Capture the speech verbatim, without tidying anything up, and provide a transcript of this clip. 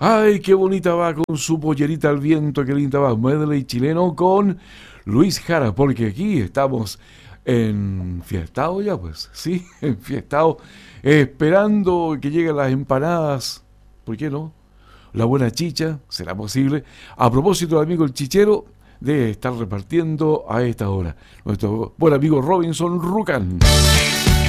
Ay, qué bonita va con su pollerita al viento, qué linda va. Medley chileno con Luis Jara, porque aquí estamos en fiestado ya, pues, sí, en fiestado, esperando que lleguen las empanadas, ¿por qué no? La buena chicha, será posible. A propósito, el amigo el chichero debe estar repartiendo a esta hora. Nuestro buen amigo Robinson Rucan.